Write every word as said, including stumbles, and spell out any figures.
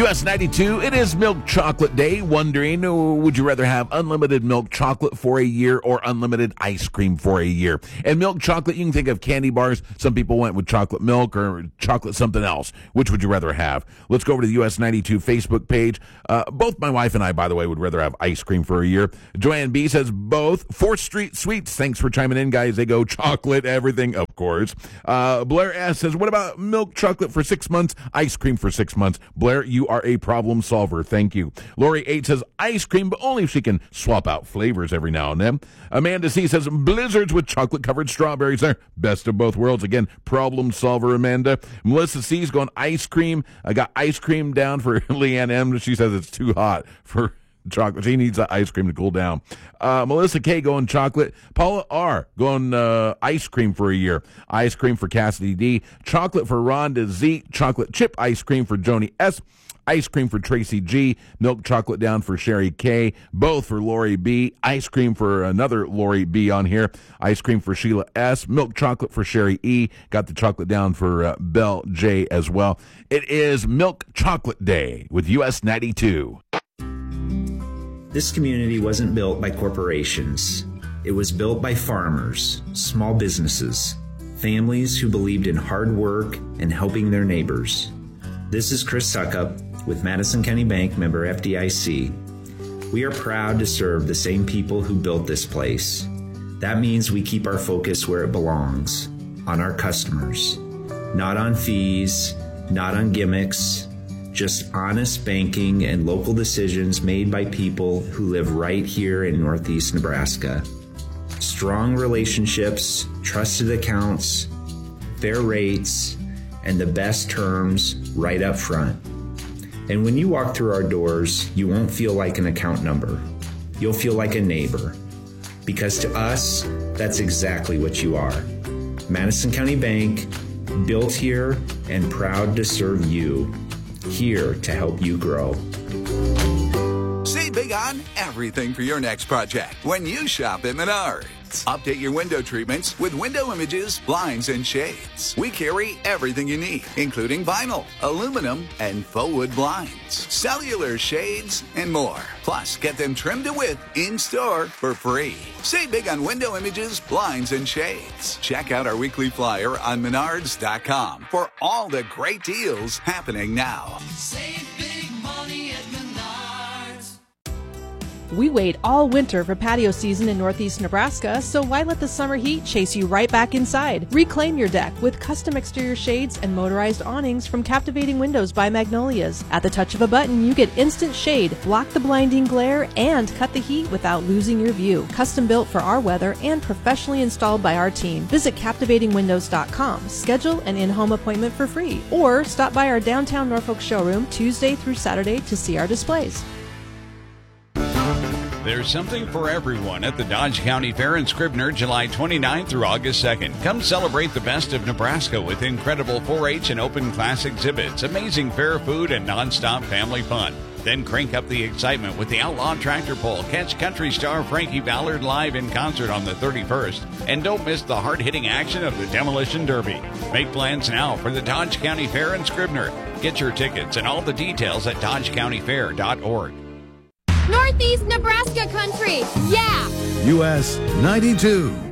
U S ninety-two, it is Milk Chocolate Day. Wondering, would you rather have unlimited milk chocolate for a year or unlimited ice cream for a year? And milk chocolate, you can think of candy bars. Some people went with chocolate milk or chocolate something else. Which would you rather have? Let's go over to the U S ninety-two Facebook page. Uh, both my wife and I, by the way, would rather have ice cream for a year. Joanne B says both. fourth Street Sweets, thanks for chiming in, guys. They go chocolate, everything, of course. Uh, Blair S says, what about milk chocolate for six months, ice cream for six months? Blair, you are a problem solver. Thank you. Lori eight says ice cream, but only if she can swap out flavors every now and then. Amanda C says blizzards with chocolate-covered strawberries there. Best of both worlds. Again, problem solver, Amanda. Melissa C is going ice cream. I got ice cream down for Leanne M. She says it's too hot for chocolate. She needs that ice cream to cool down. Uh, Melissa K going chocolate. Paula R going uh, ice cream for a year. Ice cream for Cassidy D. Chocolate for Rhonda Z. Chocolate chip ice cream for Joni S. Ice cream for Tracy G. Milk chocolate down for Sherry K. Both for Lori B. Ice cream for another Lori B on here. Ice cream for Sheila S. Milk chocolate for Sherry E. Got the chocolate down for uh, Belle J as well. It is Milk Chocolate Day with U S ninety-two. This community wasn't built by corporations. It was built by farmers, small businesses, families who believed in hard work and helping their neighbors. This is Chris Suckup with Madison County Bank, member F D I C. We are proud to serve the same people who built this place. That means we keep our focus where it belongs, on our customers. Not on fees, not on gimmicks, just honest banking and local decisions made by people who live right here in Northeast Nebraska. Strong relationships, trusted accounts, fair rates, and the best terms right up front. And when you walk through our doors, you won't feel like an account number. You'll feel like a neighbor. Because to us, that's exactly what you are. Madison County Bank, built here and proud to serve you. Here to help you grow. Save big on everything for your next project when you shop at Menards. Update your window treatments with window images, blinds, and shades. We carry everything you need, including vinyl, aluminum, and faux wood blinds, cellular shades, and more. Plus, get them trimmed to width in-store for free. Save big on window images, blinds, and shades. Check out our weekly flyer on menards dot com for all the great deals happening now. Save big money at Menards. We wait all winter for patio season in Northeast Nebraska, so why let the summer heat chase you right back inside? Reclaim your deck with custom exterior shades and motorized awnings from Captivating Windows by Magnolias. At the touch of a button, you get instant shade, block the blinding glare, and cut the heat without losing your view. Custom built for our weather and professionally installed by our team. Visit captivating windows dot com. Schedule an in-home appointment for free, or stop by our downtown Norfolk showroom Tuesday through Saturday to see our displays. There's something for everyone at the Dodge County Fair in Scribner, July twenty-ninth through August second. Come celebrate the best of Nebraska with incredible four H and open class exhibits, amazing fair food, and nonstop family fun. Then crank up the excitement with the Outlaw Tractor Pull. Catch country star Frankie Ballard live in concert on the thirty-first. And don't miss the hard-hitting action of the Demolition Derby. Make plans now for the Dodge County Fair in Scribner. Get your tickets and all the details at dodge county fair dot org. Northeast Nebraska country, yeah! U S ninety-two.